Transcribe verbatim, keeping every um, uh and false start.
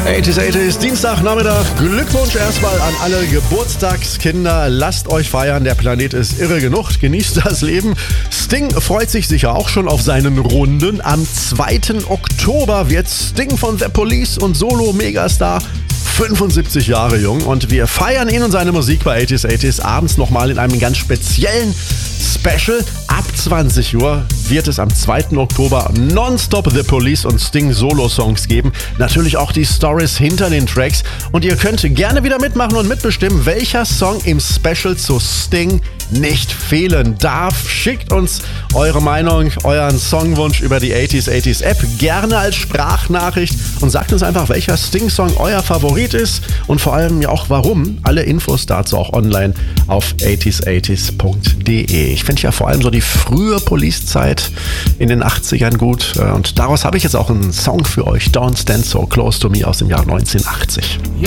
achtziger, achtziger, Dienstagnachmittag. Glückwunsch erstmal an alle Geburtstagskinder. Lasst euch feiern, der Planet ist irre genug. Genießt das Leben. Sting freut sich sicher auch schon auf seinen Runden. Am zweiten Oktober wird Sting von The Police und Solo-Megastar fünfundsiebzig Jahre jung, und wir feiern ihn und seine Musik bei achtziger, achtziger abends nochmal in einem ganz speziellen Special. Ab zwanzig Uhr wird es am zweiten Oktober nonstop The Police und Sting Solo-Songs geben. Natürlich auch die Stories hinter den Tracks, und ihr könnt gerne wieder mitmachen und mitbestimmen, welcher Song im Special zu Sting nicht fehlen darf. Schickt uns eure Meinung, euren Songwunsch über die achtziger, achtziger App gerne als Sprachnachricht und sagt uns einfach, welcher Sting-Song euer Favorit ist und vor allem ja auch warum. Alle Infos dazu auch online auf achtziger, achtziger punkt de. Ich finde ja vor allem so die frühe Police-Zeit in den achtzigern gut, und daraus habe ich jetzt auch einen Song für euch, Don't Stand So Close to Me aus dem Jahr neunzehnhundertachtzig.